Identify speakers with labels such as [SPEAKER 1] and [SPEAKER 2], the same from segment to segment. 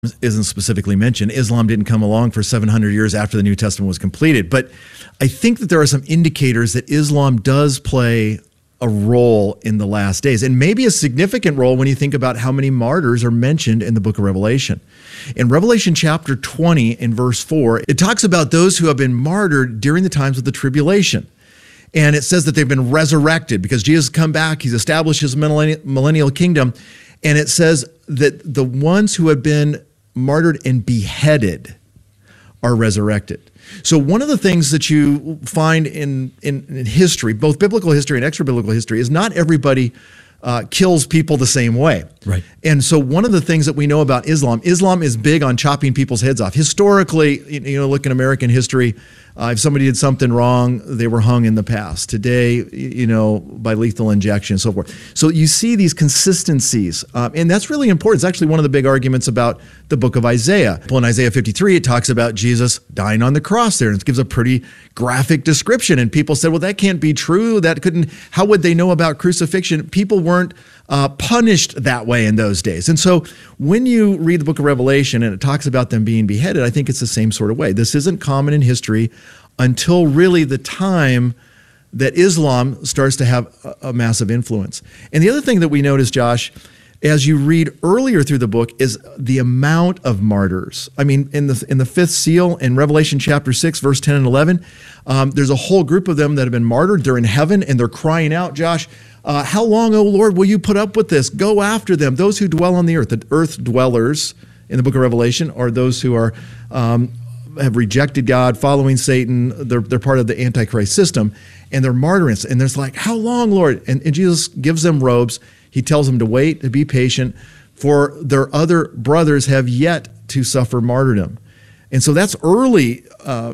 [SPEAKER 1] isn't specifically mentioned. Islam didn't come along for 700 years after the New Testament was completed. But I think that there are some indicators that Islam does play a role in the last days, and maybe a significant role when you think about how many martyrs are mentioned in the book of Revelation. In Revelation chapter 20 in verse 4, it talks about those who have been martyred during the times of the tribulation. And it says that they've been resurrected because Jesus has come back. He's established his millennial kingdom. And it says that the ones who have been martyred and beheaded are resurrected. So one of the things that you find in history, both biblical history and extra-biblical history, is not everybody kills people the same way.
[SPEAKER 2] Right.
[SPEAKER 1] And so one of the things that we know about Islam is big on chopping people's heads off. Historically, look in American history, if somebody did something wrong, they were hung in the past. Today, by lethal injection and so forth. So you see these consistencies, and that's really important. It's actually one of the big arguments about the book of Isaiah. Well, in Isaiah 53, it talks about Jesus dying on the cross there, and it gives a pretty graphic description. And people said, well, that can't be true. How would they know about crucifixion? People weren't punished that way in those days. And so when you read the book of Revelation and it talks about them being beheaded, I think it's the same sort of way. This isn't common in history until really the time that Islam starts to have a massive influence. And the other thing that we notice, Josh, as you read earlier through the book, is the amount of martyrs. I mean, in the fifth seal, in Revelation chapter 6, verse 10 and 11, there's a whole group of them that have been martyred. They're in heaven and they're crying out, Josh, how long, O Lord, will you put up with this? Go after them. Those who dwell on the earth. The earth dwellers in the book of Revelation are those who are have rejected God, following Satan. They're part of the Antichrist system, and they're martyrs. And there's like, how long, Lord? And Jesus gives them robes. He tells them to wait, to be patient, for their other brothers have yet to suffer martyrdom. And so that's earlier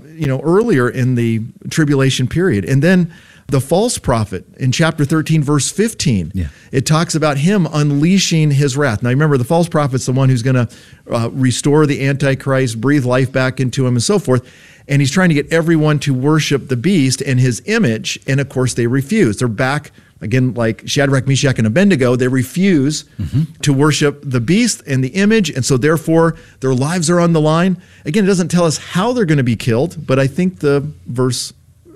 [SPEAKER 1] in the tribulation period. And then the false prophet in chapter 13, verse 15, It talks about him unleashing his wrath. Now, remember, the false prophet's the one who's going to restore the Antichrist, breathe life back into him, and so forth. And he's trying to get everyone to worship the beast and his image. And, of course, they refuse. They're back, again, like Shadrach, Meshach, and Abednego. They refuse to worship the beast and the image. And so, therefore, their lives are on the line. Again, it doesn't tell us how they're going to be killed, but I think the verse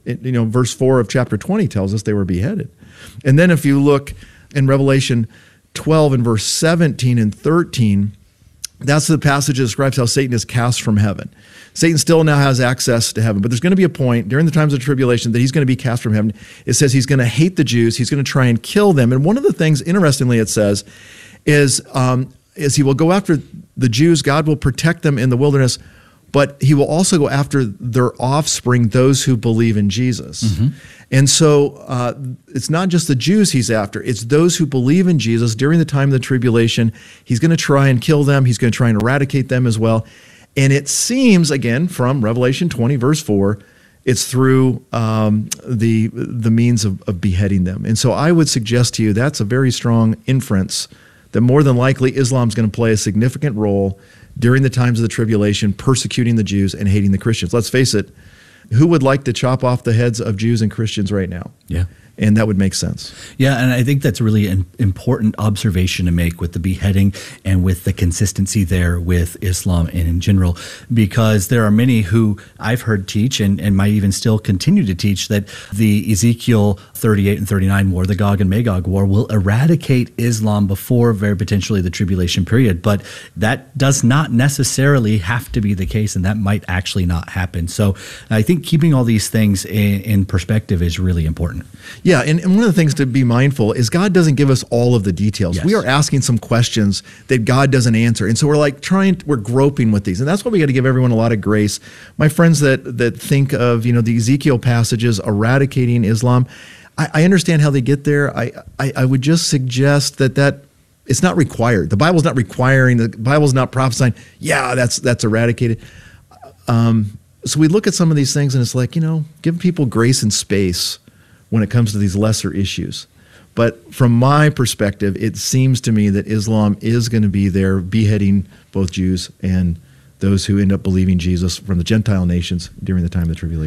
[SPEAKER 1] 4 of chapter 20 tells us they were beheaded. And then if you look in Revelation 12 and verse 17 and 13, that's the passage that describes how Satan is cast from heaven. Satan still now has access to heaven, but there's going to be a point during the times of tribulation that he's going to be cast from heaven. It says he's going to hate the Jews. He's going to try and kill them. And one of the things, interestingly, it says is he will go after the Jews. God will protect them in the wilderness, but he will also go after their offspring, those who believe in Jesus. And so it's not just the Jews he's after. It's those who believe in Jesus during the time of the tribulation. He's going to try and kill them. He's going to try and eradicate them as well. And it seems, again, from Revelation 20, verse 4, it's through the means of beheading them. And so I would suggest to you that's a very strong inference that more than likely Islam's going to play a significant role during the times of the tribulation, persecuting the Jews and hating the Christians. Let's face it, who would like to chop off the heads of Jews and Christians right now?
[SPEAKER 2] Yeah.
[SPEAKER 1] And that would make sense.
[SPEAKER 2] Yeah, and I think that's really an important observation to make with the beheading and with the consistency there with Islam and in general, because there are many who I've heard teach and might even still continue to teach that the Ezekiel 38 and 39 war, the Gog and Magog war, will eradicate Islam before very potentially the tribulation period. But that does not necessarily have to be the case, and that might actually not happen. So I think keeping all these things in perspective is really important.
[SPEAKER 1] Yeah, and one of the things to be mindful is God doesn't give us all of the details.
[SPEAKER 2] Yes.
[SPEAKER 1] We are asking some questions that God doesn't answer. And so we're groping with these. And that's why we got to give everyone a lot of grace. My friends that think of, the Ezekiel passages eradicating Islam, I understand how they get there. I would just suggest that it's not required. The Bible's not requiring, the Bible's not prophesying, that's eradicated. So we look at some of these things and it's like, give people grace and space when it comes to these lesser issues. But from my perspective, it seems to me that Islam is going to be there beheading both Jews and those who end up believing Jesus from the Gentile nations during the time of the tribulation.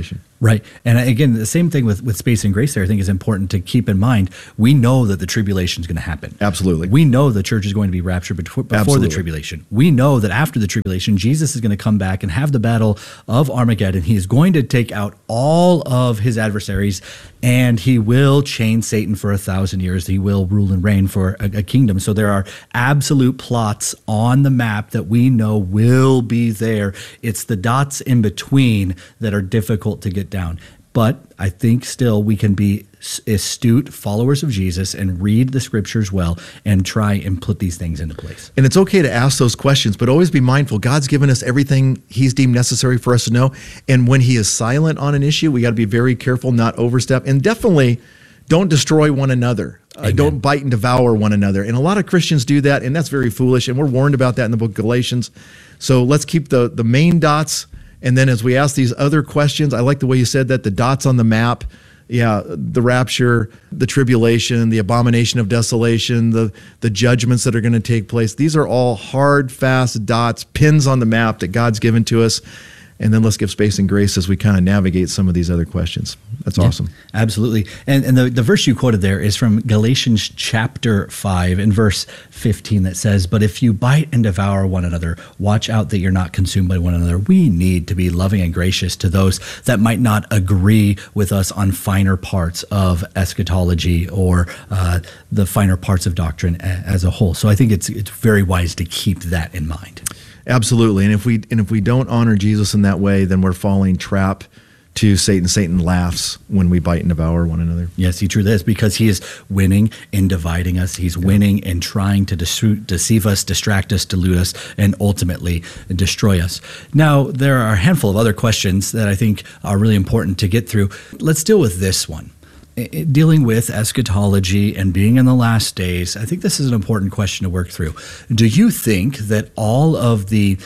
[SPEAKER 2] Right. And again, the same thing with space and grace there, I think is important to keep in mind. We know that the tribulation is going to happen.
[SPEAKER 1] Absolutely.
[SPEAKER 2] We know the church is going to be raptured before the tribulation. We know that after the tribulation, Jesus is going to come back and have the battle of Armageddon. He is going to take out all of his adversaries, and he will chain Satan for 1,000 years. He will rule and reign for a kingdom. So there are absolute plots on the map that we know will be there. It's the dots in between that are difficult to get down. But I think still we can be astute followers of Jesus and read the scriptures well and try and put these things into place.
[SPEAKER 1] And it's okay to ask those questions, but always be mindful. God's given us everything he's deemed necessary for us to know. And when he is silent on an issue, we got to be very careful, not overstep. And definitely don't destroy one another. Don't bite and devour one another. And a lot of Christians do that, and that's very foolish. And we're warned about that in the book of Galatians. So let's keep the main dots. And then as we ask these other questions, I like the way you said that, the dots on the map. Yeah, the rapture, the tribulation, the abomination of desolation, the judgments that are going to take place. These are all hard, fast dots, pins on the map that God's given to us. And then let's give space and grace as we kind of navigate some of these other questions. That's awesome.
[SPEAKER 2] Absolutely. And the verse you quoted there is from Galatians chapter 5 and verse 15 that says, "But if you bite and devour one another, watch out that you're not consumed by one another." We need to be loving and gracious to those that might not agree with us on finer parts of eschatology or the finer parts of doctrine as a whole. So I think it's very wise to keep that in mind.
[SPEAKER 1] Absolutely. And if we don't honor Jesus in that way, then we're falling trap to Satan. Satan laughs when we bite and devour one another.
[SPEAKER 2] Yes, he truly is, because he is winning in dividing us. He's winning in trying to deceive us, distract us, delude us, and ultimately destroy us. Now, there are a handful of other questions that I think are really important to get through. Let's deal with this one. Dealing with eschatology and being in the last days, I think this is an important question to work through. Do you think that all of the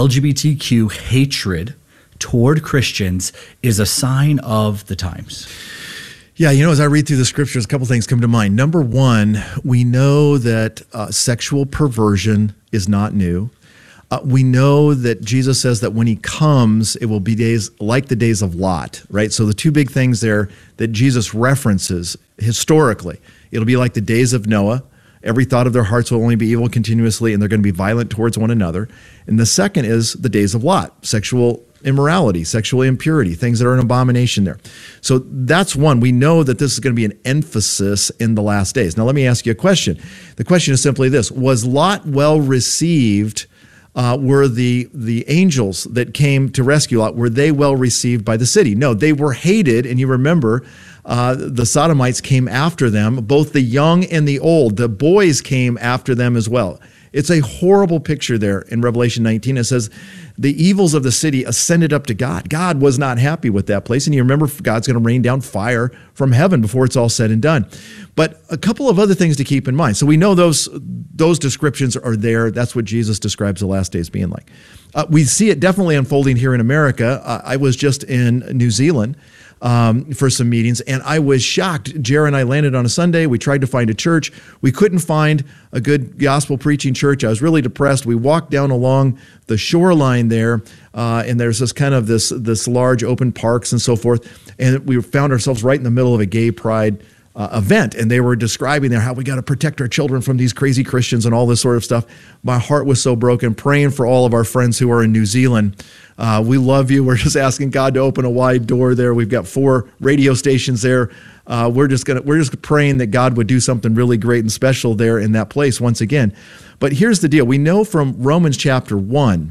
[SPEAKER 2] LGBTQ hatred toward Christians is a sign of the times?
[SPEAKER 1] Yeah, as I read through the scriptures, a couple things come to mind. Number one, we know that sexual perversion is not new. We know that Jesus says that when he comes, it will be days like the days of Lot, right? So the two big things there that Jesus references historically, it'll be like the days of Noah. Every thought of their hearts will only be evil continuously, and they're going to be violent towards one another. And the second is the days of Lot, sexual immorality, sexual impurity, things that are an abomination there. So that's one. We know that this is going to be an emphasis in the last days. Now, let me ask you a question. The question is simply this: was Lot well received? Were the angels that came to rescue Lot, were they well received by the city? No, they were hated. And you remember, the Sodomites came after them, both the young and the old. The boys came after them as well. It's a horrible picture there in Revelation 19. It says the evils of the city ascended up to God. God was not happy with that place. And you remember, God's going to rain down fire from heaven before it's all said and done. But a couple of other things to keep in mind. So we know those descriptions are there. That's what Jesus describes the last days being like. We see it definitely unfolding here in America. I was just in New Zealand for some meetings, and I was shocked. Jared and I landed on a Sunday. We tried to find a church. We couldn't find a good gospel preaching church. I was really depressed. We walked down along the shoreline there, and there's this large open parks and so forth, and we found ourselves right in the middle of a gay pride event, and they were describing there how we got to protect our children from these crazy Christians and all this sort of stuff. My heart was so broken, praying for all of our friends who are in New Zealand. We love you. We're just asking God to open a wide door there. We've got 4 radio stations there. We're just praying that God would do something really great and special there in that place once again. But here's the deal. We know from Romans chapter 1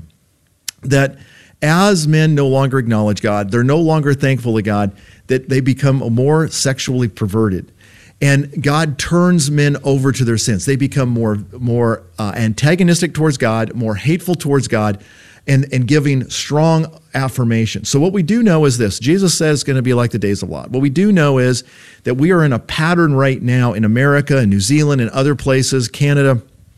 [SPEAKER 1] that as men no longer acknowledge God, they're no longer thankful to God, that they become more sexually perverted. And God turns men over to their sins. They become more antagonistic towards God, more hateful towards God, and giving strong affirmation. So what we do know is this: Jesus says it's going to be like the days of Lot. What we do know is that we are in a pattern right now in America and New Zealand and other places, Canada,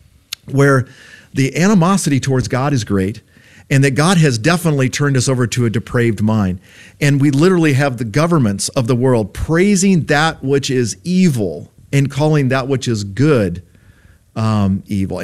[SPEAKER 1] where the animosity towards God is great, and that God has definitely turned us over to a depraved mind. And we literally have the governments of the world praising that which is evil and calling that which is good evil.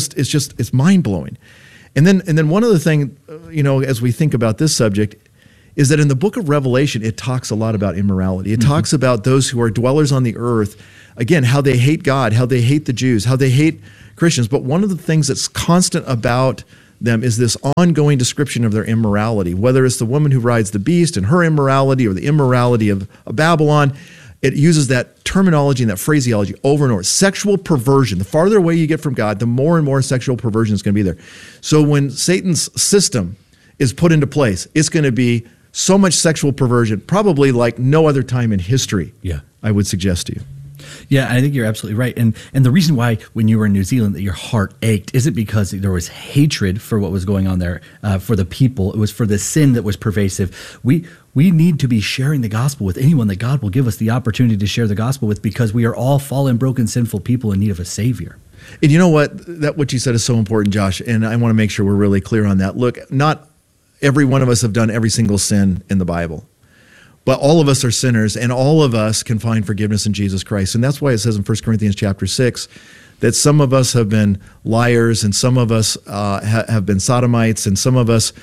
[SPEAKER 1] It's mind-blowing. And then one other thing, as we think about this subject, is that in the book of Revelation, it talks a lot about immorality. It talks about those who are dwellers on the earth, again, how they hate God, how they hate the Jews, how they hate Christians. But one of the things that's constant about them is this ongoing description of their immorality, whether it's the woman who rides the beast and her immorality or the immorality of Babylon. It uses that terminology and that phraseology over and over. Sexual perversion. The farther away you get from God, the more and more sexual perversion is going to be there. So when Satan's system is put into place, it's going to be so much sexual perversion, probably like no other time in history, I would suggest to you.
[SPEAKER 2] Yeah, I think you're absolutely right. And the reason why when you were in New Zealand that your heart ached isn't because there was hatred for what was going on there for the people. It was for the sin that was pervasive. We need to be sharing the gospel with anyone that God will give us the opportunity to share the gospel with, because we are all fallen, broken, sinful people in need of a Savior.
[SPEAKER 1] And you know what? What you said is so important, Josh, and I want to make sure we're really clear on that. Look, not every one of us have done every single sin in the Bible. But all of us are sinners, and all of us can find forgiveness in Jesus Christ. And that's why it says in 1 Corinthians chapter 6 that some of us have been liars, and some of us have been sodomites, and some of us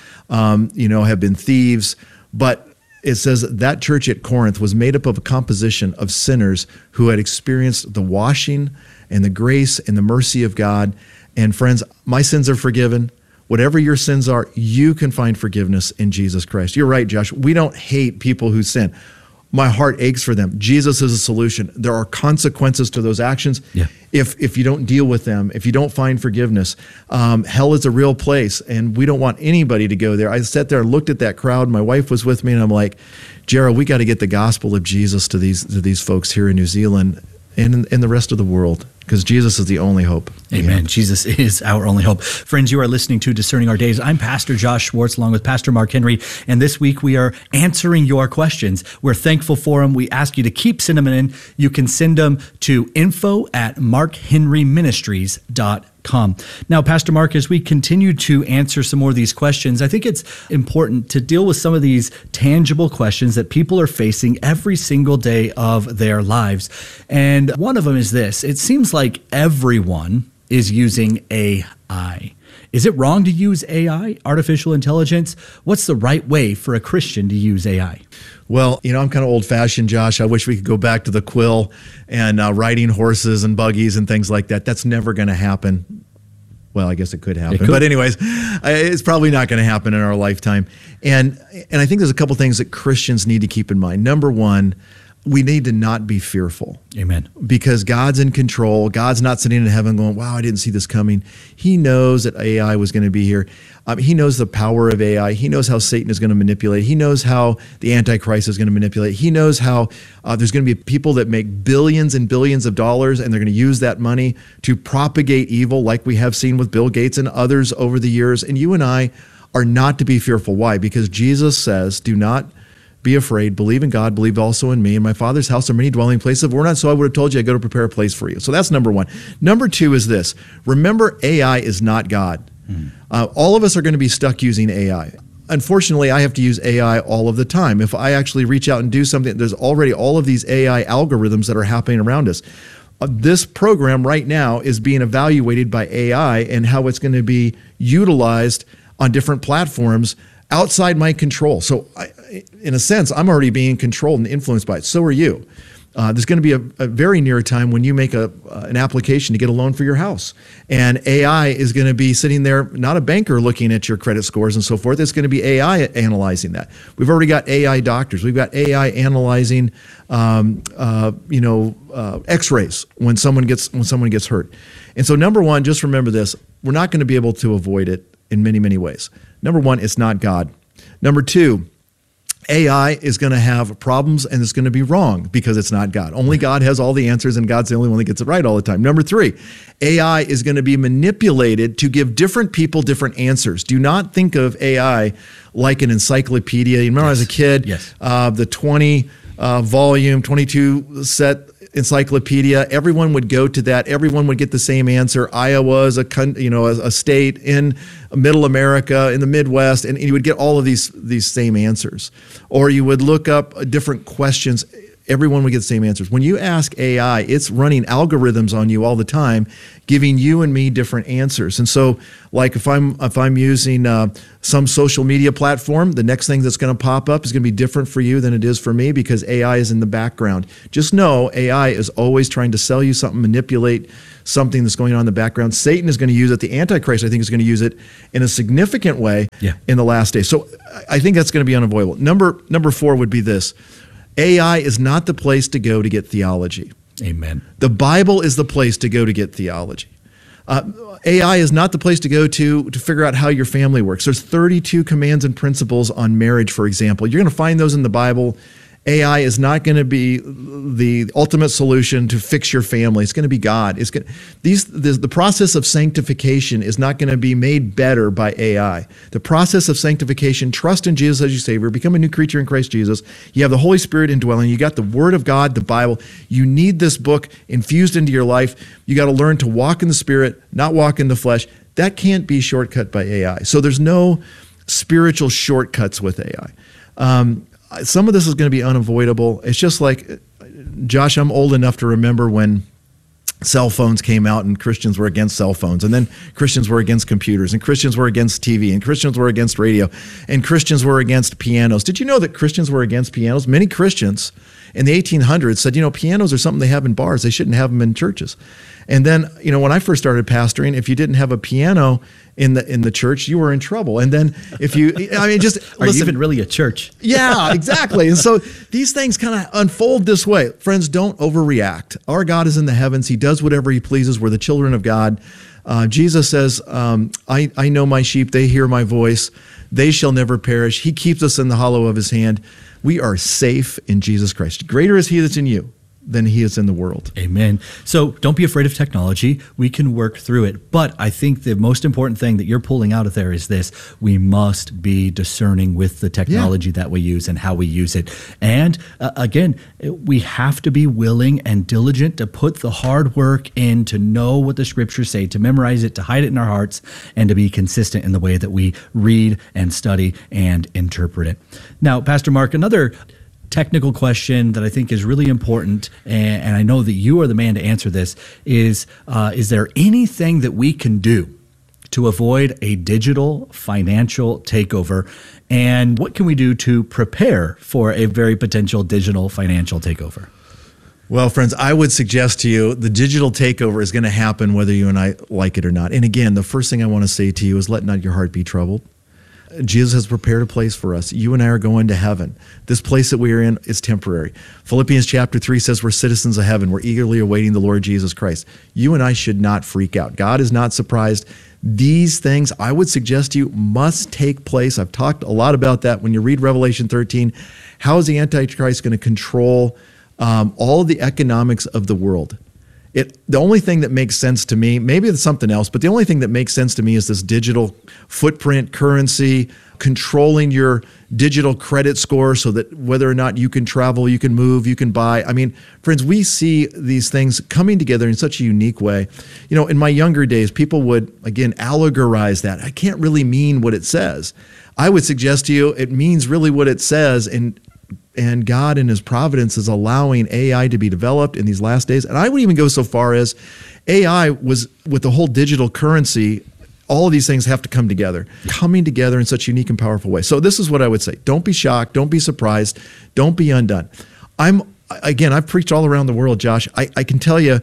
[SPEAKER 1] have been thieves. But it says that church at Corinth was made up of a composition of sinners who had experienced the washing and the grace and the mercy of God. And friends, my sins are forgiven. Whatever your sins are, you can find forgiveness in Jesus Christ. You're right, Josh. We don't hate people who sin. My heart aches for them. Jesus is a solution. There are consequences to those actions.
[SPEAKER 2] Yeah.
[SPEAKER 1] If you don't deal with them, if you don't find forgiveness, hell is a real place, and we don't want anybody to go there. I sat there and looked at that crowd. My wife was with me, and I'm like, Gerald, we got to get the gospel of Jesus to these folks here in New Zealand and in the rest of the world, because Jesus is the only hope.
[SPEAKER 2] Amen. Jesus is our only hope. Friends, you are listening to Discerning Our Days. I'm Pastor Josh Schwartz along with Pastor Mark Henry, and this week we are answering your questions. We're thankful for them. We ask you to keep sending them in. You can send them to info@markhenryministries.com. Now, Pastor Mark, as we continue to answer some more of these questions, I think it's important to deal with some of these tangible questions that people are facing every single day of their lives. And one of them is this. It seems like everyone is using AI. Is it wrong to use AI, artificial intelligence? What's the right way for a Christian to use AI?
[SPEAKER 1] Well, I'm kind of old-fashioned, Josh. I wish we could go back to the quill and riding horses and buggies and things like that. That's never going to happen. Well, I guess it could happen. But anyways, it's probably not going to happen in our lifetime. And I think there's a couple things that Christians need to keep in mind. Number one, we need to not be fearful.
[SPEAKER 2] Amen.
[SPEAKER 1] Because God's in control. God's not sitting in heaven going, wow, I didn't see this coming. He knows that AI was going to be here. He knows the power of AI. He knows how Satan is going to manipulate. He knows how the Antichrist is going to manipulate. He knows how there's going to be people that make billions and billions of dollars, and they're going to use that money to propagate evil, like we have seen with Bill Gates and others over the years. And you and I are not to be fearful. Why? Because Jesus says, do not be afraid. Believe in God. Believe also in me. In my Father's house are many dwelling places. If we're not so, I would have told you I go to prepare a place for you. So that's number one. Number two is this. Remember, AI is not God. All of us are going to be stuck using AI. Unfortunately, I have to use AI all of the time. If I actually reach out and do something, there's already all of these AI algorithms that are happening around us. This program right now is being evaluated by AI and how it's going to be utilized on different platforms outside my control. So in a sense, I'm already being controlled and influenced by it. So are you. There's going to be a very near time when you make an application to get a loan for your house. And AI is going to be sitting there, not a banker looking at your credit scores and so forth. It's going to be AI analyzing that. We've already got AI doctors. We've got AI analyzing, X-rays when someone gets hurt. And so number one, just remember this. We're not going to be able to avoid it in many, many ways. Number one, it's not God. Number two, AI is going to have problems and it's going to be wrong because it's not God. Only God has all the answers, and God's the only one that gets it right all the time. Number three, AI is going to be manipulated to give different people different answers. Do not think of AI like an encyclopedia. You remember as a kid, the 20-volume, 22-set encyclopedia, everyone would go to that. Everyone would get the same answer. Iowa is a state in middle America, in the Midwest, and you would get all of these same answers. Or you would look up different questions. everyone would get the same answers. When you ask AI, it's running algorithms on you all the time, giving you and me different answers. And so, like if I'm using some social media platform, the next thing that's going to pop up is going to be different for you than it is for me because AI is in the background. Just know AI is always trying to sell you something, manipulate something that's going on in the background. Satan is going to use it. The Antichrist, I think, is going to use it in a significant way in the last days. So I think that's going to be unavoidable. Number 4 would be this. AI is not the place to go to get theology.
[SPEAKER 2] Amen.
[SPEAKER 1] The Bible is the place to go to get theology. AI is not the place to go to figure out how your family works. There's 32 commands and principles on marriage, for example. You're going to find those in the Bible. AI is not going to be the ultimate solution to fix your family. It's going to be God. The process of sanctification is not going to be made better by AI. The process of sanctification, trust in Jesus as your Savior, become a new creature in Christ Jesus. You have the Holy Spirit indwelling. You got the Word of God, the Bible. You need this book infused into your life. You got to learn to walk in the Spirit, not walk in the flesh. That can't be shortcut by AI. So there's no spiritual shortcuts with AI. Some of this is going to be unavoidable. It's just like, Josh, I'm old enough to remember when cell phones came out and Christians were against cell phones, and then Christians were against computers, and Christians were against TV, and Christians were against radio, and Christians were against pianos. Did you know that Christians were against pianos? Many Christians in the 1800s said, pianos are something they have in bars. They shouldn't have them in churches. And then, when I first started pastoring, if you didn't have a piano in the church, you were in trouble. And then if you,
[SPEAKER 2] are you even really a church?
[SPEAKER 1] Yeah, exactly. And so these things kind of unfold this way. Friends, don't overreact. Our God is in the heavens. He does whatever he pleases. We're the children of God. Jesus says, I know my sheep. They hear my voice. They shall never perish. He keeps us in the hollow of his hand. We are safe in Jesus Christ. Greater is he that's in you than he is in the world.
[SPEAKER 2] Amen. So don't be afraid of technology. We can work through it. But I think the most important thing that you're pulling out of there is this. We must be discerning with the technology that we use and how we use it. And again, we have to be willing and diligent to put the hard work in to know what the scriptures say, to memorize it, to hide it in our hearts, and to be consistent in the way that we read and study and interpret it. Now, Pastor Mark, another technical question that I think is really important, and I know that you are the man to answer this, is there anything that we can do to avoid a digital financial takeover? And what can we do to prepare for a very potential digital financial takeover?
[SPEAKER 1] Well, friends, I would suggest to you the digital takeover is going to happen whether you and I like it or not. And again, the first thing I want to say to you is let not your heart be troubled. Jesus has prepared a place for us. You and I are going to heaven. This place that we are in is temporary. Philippians chapter 3 says we're citizens of heaven. We're eagerly awaiting the Lord Jesus Christ. You and I should not freak out. God is not surprised. These things, I would suggest to you, must take place. I've talked a lot about that when you read Revelation 13. How is the Antichrist going to control all of the economics of the world? The only thing that makes sense to me, maybe it's something else, but the only thing that makes sense to me is this digital footprint currency, controlling your digital credit score so that whether or not you can travel, you can move, you can buy. I mean, friends, we see these things coming together in such a unique way. In my younger days, people would, again, allegorize that. I can't really mean what it says. I would suggest to you it means really what it says, and God in his providence is allowing AI to be developed in these last days. And I would even go so far as AI was, with the whole digital currency, all of these things have to come together, coming together in such unique and powerful ways. So this is what I would say. Don't be shocked. Don't be surprised. Don't be undone. I've preached all around the world, Josh. I can tell you,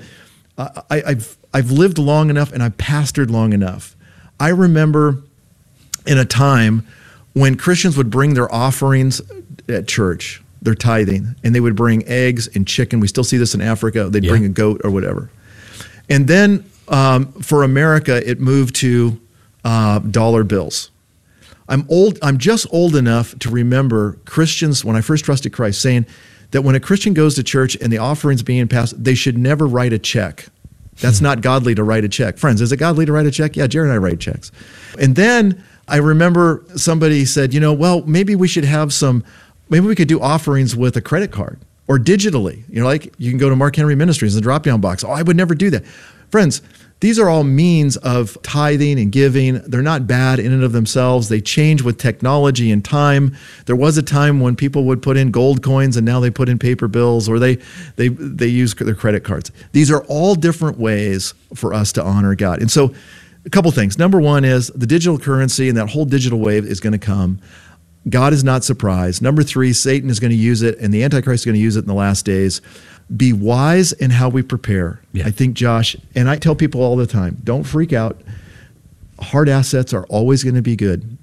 [SPEAKER 1] I've lived long enough and I've pastored long enough. I remember in a time when Christians would bring their offerings at church, their tithing, and they would bring eggs and chicken. We still see this in Africa. They'd bring a goat or whatever. And then for America, it moved to dollar bills. I'm just old enough to remember Christians, when I first trusted Christ, saying that when a Christian goes to church and the offering's being passed, they should never write a check. That's not godly to write a check. Friends, is it godly to write a check? Yeah, Jerry and I write checks. And then I remember somebody said, maybe we should have maybe we could do offerings with a credit card or digitally. Like you can go to Mark Henry Ministries, the drop-down box. Oh, I would never do that. friends, these are all means of tithing and giving. They're not bad in and of themselves. They change with technology and time. There was a time when people would put in gold coins, and now they put in paper bills, or they use their credit cards. These are all different ways for us to honor God. And so a couple things. Number one is the digital currency and that whole digital wave is going to come. God is not surprised. Number three, Satan is going to use it, and the Antichrist is going to use it in the last days. Be wise in how we prepare.
[SPEAKER 2] Yeah.
[SPEAKER 1] I think, Josh, and I tell people all the time, don't freak out. Hard assets are always going to be good.